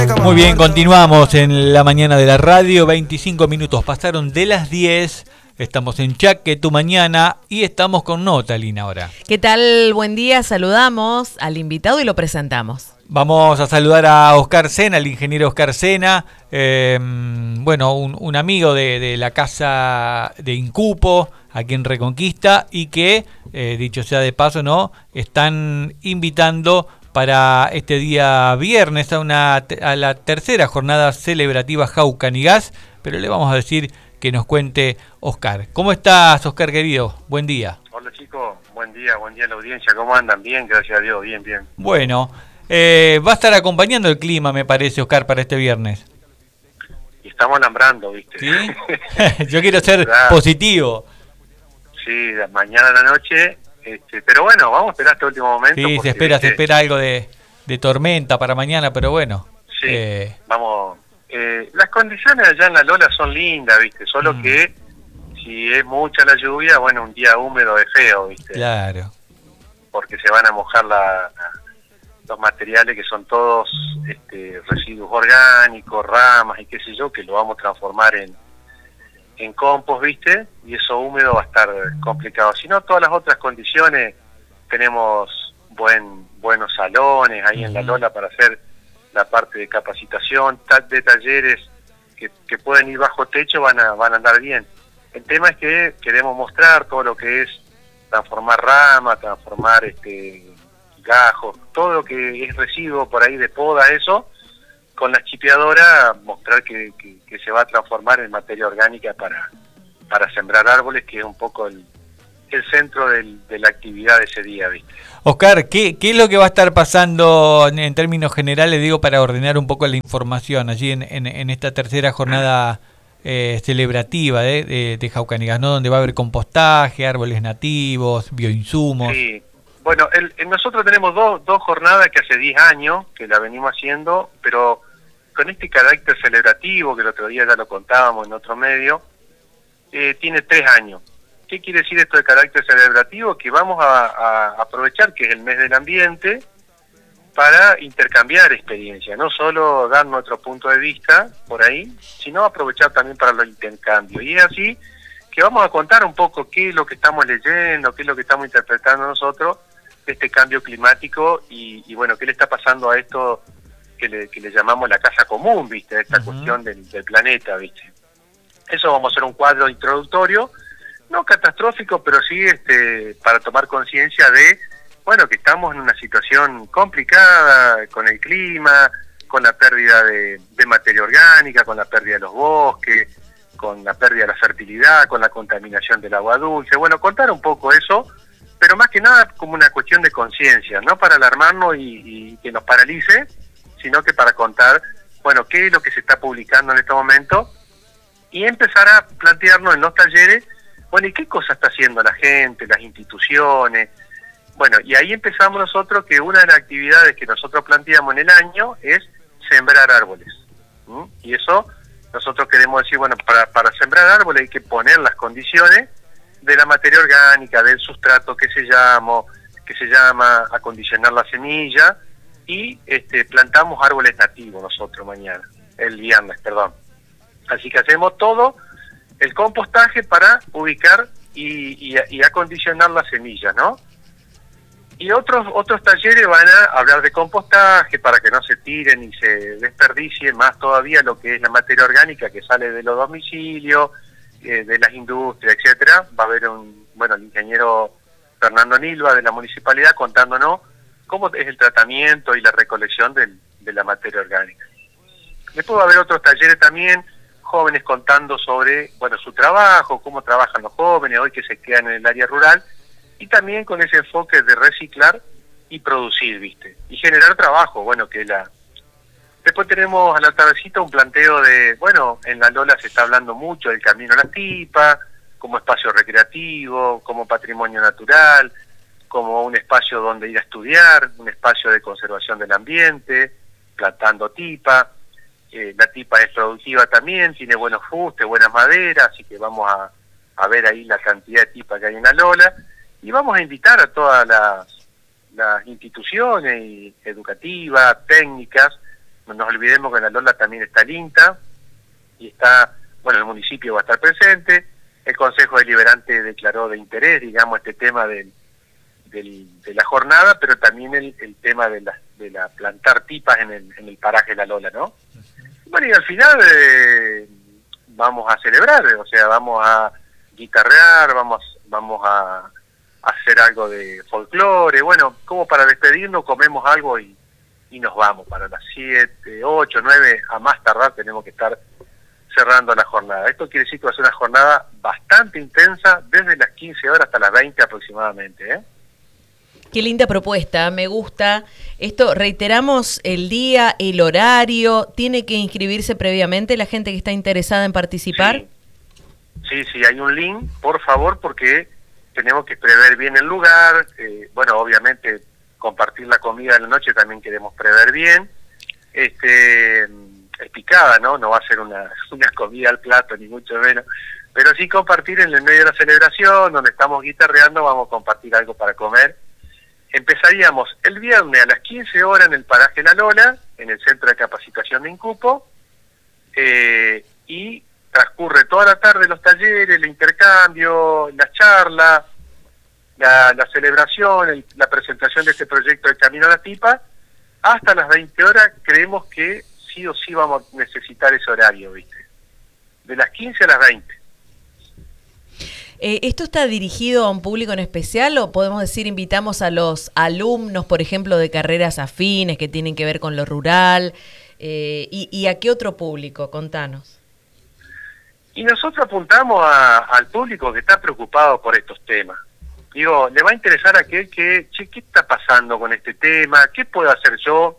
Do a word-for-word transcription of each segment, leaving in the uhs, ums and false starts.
Muy bien, continuamos en la mañana de la radio. veinticinco minutos pasaron de las diez. Estamos en Chaque Tu Mañana y estamos con Notalín ahora. ¿Qué tal? Buen día. Saludamos al invitado y lo presentamos. Vamos a saludar a Oscar Sena, el ingeniero Oscar Sena, eh, bueno, un, un amigo de, de la casa de Incupo, aquí en Reconquista, y que, eh, dicho sea de paso, no, están invitando para este día viernes a, una, a la tercera jornada celebrativa Jaucanigas, pero le vamos a decir que nos cuente Oscar. ¿Cómo estás, Oscar, querido? Buen día. Hola, chicos. Buen día, buen día a la audiencia. ¿Cómo andan? Bien, gracias a Dios, bien, bien. Bueno, eh, va a estar acompañando el clima, me parece, Oscar, para este viernes. Y estamos alambrando, ¿viste? ¿Sí? Yo quiero ser ¿verdad? Positivo. Sí, de mañana a la noche. Este, pero bueno, vamos a esperar hasta el último momento. Sí, porque, se espera, ¿viste? se espera algo de, de tormenta para mañana, pero bueno. Sí, eh, vamos. Eh, las condiciones allá en la Lola son lindas, ¿viste? Solo Mm. que si es mucha la lluvia, bueno, un día húmedo es feo, ¿viste? Claro. Porque se van a mojar la, los materiales que son todos este, residuos orgánicos, ramas y qué sé yo, que lo vamos a transformar en, en compost, ¿viste? Y eso húmedo va a estar complicado. Si no, todas las otras condiciones, tenemos buen buenos salones ahí en la Lola para hacer la parte de capacitación, ta- de talleres que, que pueden ir bajo techo, van a, van a andar bien. El tema es que queremos mostrar todo lo que es transformar ramas, transformar este gajos, todo lo que es residuo por ahí de poda, eso, con la chipeadora mostrar que, que, que se va a transformar en materia orgánica para, para sembrar árboles, que es un poco el, el centro del, de la actividad de ese día, ¿viste? Oscar, ¿qué, ¿qué es lo que va a estar pasando en, en términos generales, digo, para ordenar un poco la información allí en, en, en esta tercera jornada eh, celebrativa de, de, de Jaucanigas, ¿no? Donde va a haber compostaje, árboles nativos, bioinsumos. Sí, bueno, el, el- nosotros tenemos dos, dos jornadas que hace diez años que la venimos haciendo, pero con este carácter celebrativo, que el otro día ya lo contábamos en otro medio, eh, tiene tres años. ¿Qué quiere decir esto de carácter celebrativo? Que vamos a, a aprovechar que es el mes del ambiente para intercambiar experiencias, no solo dar nuestro punto de vista por ahí, sino aprovechar también para los intercambios. Y es así que vamos a contar un poco qué es lo que estamos leyendo, qué es lo que estamos interpretando nosotros de este cambio climático y, y bueno, qué le está pasando a esto que le, que le llamamos la casa común, ¿viste? Esta Ujú. cuestión del, del planeta, ¿viste? Eso vamos a hacer un cuadro introductorio, no catastrófico, pero sí este para tomar conciencia de, bueno, que estamos en una situación complicada con el clima, con la pérdida de, de materia orgánica, con la pérdida de los bosques, con la pérdida de la fertilidad, con la contaminación del agua dulce. Bueno, contar un poco eso, pero más que nada como una cuestión de conciencia, no para alarmarnos y, y que nos paralice, sino que para contar, bueno, qué es lo que se está publicando en este momento y empezar a plantearnos en los talleres, bueno, ¿y qué cosa está haciendo la gente, las instituciones? Bueno, y ahí empezamos nosotros que una de las actividades que nosotros planteamos en el año es sembrar árboles. ¿Mm? Y eso nosotros queremos decir, bueno, para, para sembrar árboles hay que poner las condiciones de la materia orgánica, del sustrato que se llama, que se llama acondicionar la semilla, y este, plantamos árboles nativos nosotros mañana, el viernes, perdón. Así que hacemos todo el compostaje para ubicar y, y, y acondicionar las semillas, ¿no? Y otros otros talleres van a hablar de compostaje para que no se tiren y se desperdicie más todavía lo que es la materia orgánica que sale de los domicilios, eh, de las industrias, etcétera. Va a haber un, bueno, el ingeniero Fernando Nilva de la municipalidad contándonos cómo es el tratamiento y la recolección del, de la materia orgánica. Después va a haber otros talleres también, jóvenes contando sobre, bueno, su trabajo, cómo trabajan los jóvenes hoy que se quedan en el área rural, y también con ese enfoque de reciclar y producir, ¿viste? Y generar trabajo, bueno, que la... Después tenemos a la tardecita un planteo de, bueno, en la Lola se está hablando mucho del Camino a la Tipa, como espacio recreativo, como patrimonio natural, como un espacio donde ir a estudiar, un espacio de conservación del ambiente, plantando tipa. Eh, la tipa es productiva también, tiene buenos fustes, buenas maderas, así que vamos a, a ver ahí la cantidad de tipa que hay en la Lola, y vamos a invitar a todas las, las instituciones educativas, técnicas, no nos olvidemos que en la Lola también está el INTA, y está, bueno, el municipio va a estar presente, el Consejo Deliberante declaró de interés, digamos, este tema del, del, de la jornada, pero también el, el tema de la, de la plantar tipas en el, en el paraje La Lola, ¿no? Bueno, y al final eh, vamos a celebrar, o sea, vamos a guitarrear, vamos, vamos a hacer algo de folclore, bueno, como para despedirnos, comemos algo y, y nos vamos para las siete, ocho, nueve, a más tardar tenemos que estar cerrando la jornada. Esto quiere decir que va a ser una jornada bastante intensa, desde las quince horas hasta las veinte aproximadamente, ¿eh? Qué linda propuesta, me gusta. Esto, reiteramos el día, el horario, ¿tiene que inscribirse previamente la gente que está interesada en participar? Sí, sí, sí, hay un link, por favor, porque tenemos que prever bien el lugar, eh, bueno, obviamente compartir la comida de la noche también queremos prever bien, este, es picada, ¿no? No va a ser una, una comida al plato, ni mucho menos, pero sí compartir en el medio de la celebración, donde estamos guitarreando, vamos a compartir algo para comer. Empezaríamos el viernes a las quince horas en el paraje La Lola, en el Centro de Capacitación de Incupo, eh, y transcurre toda la tarde los talleres, el intercambio, la charla, la, la celebración, el, la presentación de este proyecto de Camino a la Tipa. Hasta las veinte horas creemos que sí o sí vamos a necesitar ese horario, ¿viste? De las quince a las veinte. Eh, ¿Esto está dirigido a un público en especial o podemos decir invitamos a los alumnos, por ejemplo, de carreras afines que tienen que ver con lo rural? Eh, y, ¿Y a qué otro público? Contanos. Y nosotros apuntamos a, al público que está preocupado por estos temas. Digo, le va a interesar a aquel que, che, ¿qué está pasando con este tema? ¿Qué puedo hacer yo?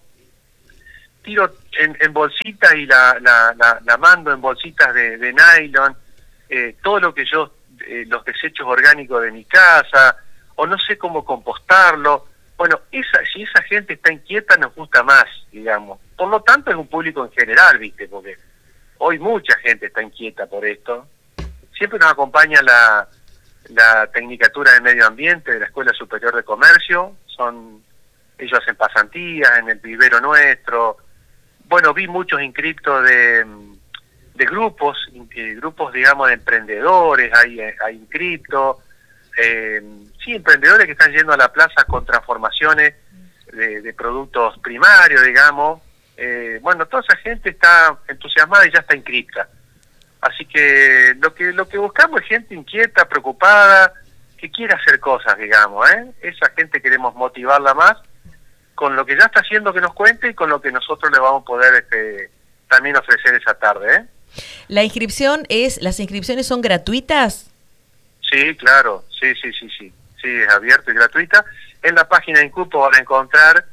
Tiro en, en bolsitas y la, la, la, la mando en bolsitas de, de nylon, eh, todo lo que yo... Eh, los desechos orgánicos de mi casa, o no sé cómo compostarlo. Bueno, esa, si esa gente está inquieta nos gusta más, digamos. Por lo tanto es un público en general, ¿viste? Porque hoy mucha gente está inquieta por esto. Siempre nos acompaña la, la Tecnicatura de Medio Ambiente de la Escuela Superior de Comercio, son ellos hacen pasantías en el vivero nuestro. Bueno, vi muchos inscriptos de... de grupos, eh, grupos digamos de emprendedores, hay, hay inscriptos, eh, sí, emprendedores que están yendo a la plaza con transformaciones de, de productos primarios, digamos, eh, bueno, toda esa gente está entusiasmada y ya está inscripta, así que lo que lo que buscamos es gente inquieta, preocupada, que quiera hacer cosas, digamos, ¿eh? Esa gente queremos motivarla más, con lo que ya está haciendo que nos cuente y con lo que nosotros le vamos a poder este, también ofrecer esa tarde, ¿eh? ¿La inscripción es, las inscripciones son gratuitas? Sí, claro, sí, sí, sí, sí, sí, es abierto y gratuita. En la página de Incupo van a encontrar,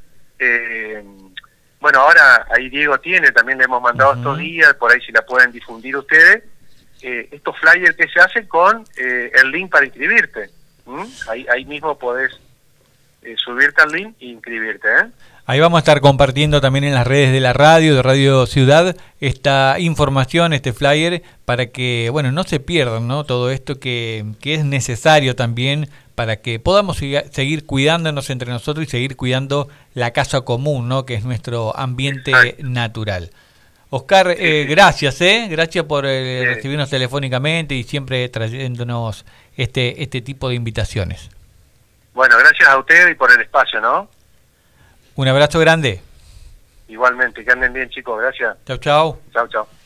eh, bueno, ahora ahí Diego tiene, también le hemos mandado uh-huh. estos días, por ahí si la pueden difundir ustedes, eh, estos flyers que se hacen con eh, el link para inscribirte. ¿Mm? Ahí, ahí mismo podés eh, subirte al link e inscribirte, ¿eh? Ahí vamos a estar compartiendo también en las redes de la radio, de Radio Ciudad, esta información, este flyer, para que, bueno, no se pierdan, ¿no? Todo esto que, que es necesario también para que podamos seguir cuidándonos entre nosotros y seguir cuidando la casa común, ¿no? Que es nuestro ambiente Exacto. natural. Oscar, eh, gracias, ¿eh? Gracias por eh, recibirnos telefónicamente y siempre trayéndonos este, este tipo de invitaciones. Bueno, gracias a ustedes y por el espacio, ¿no? Un abrazo grande. Igualmente, que anden bien, chicos, gracias. Chau, chau. Chau, chau.